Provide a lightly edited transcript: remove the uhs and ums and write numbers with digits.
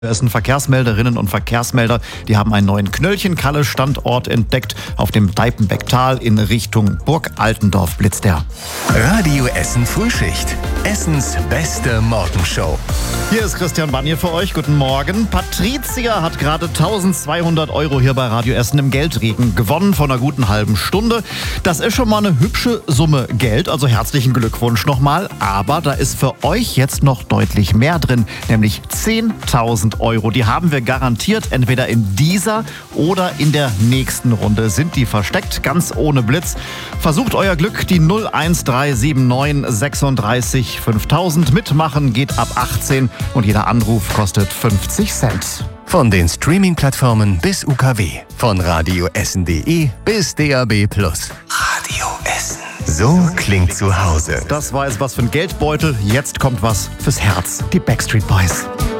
Essen Verkehrsmelderinnen und Verkehrsmelder, die haben einen neuen Knöllchen-Kalle-Standort entdeckt. Auf dem Deipenbecktal in Richtung Burg Altendorf blitzt er. Radio Essen Frühschicht. Essens beste Morgenshow. Hier ist Christian Banier für euch. Guten Morgen. Patricia hat gerade 1200 € hier bei Radio Essen im Geldregen gewonnen von einer guten halben Stunde. Das ist schon mal eine hübsche Summe Geld, also herzlichen Glückwunsch nochmal. Aber da ist für euch jetzt noch deutlich mehr drin, nämlich 10.000 €. Die haben wir garantiert entweder in dieser oder in der nächsten Runde. Sind die versteckt, ganz ohne Blitz. Versucht euer Glück, die 01379 36 5000. Mitmachen geht ab 18 und jeder Anruf kostet 50 Cent. Von den Streaming-Plattformen bis UKW. Von radioessen.de bis DAB+. Radio Essen. So klingt zu Hause. Das war jetzt was für ein Geldbeutel. Jetzt kommt was fürs Herz. Die Backstreet Boys.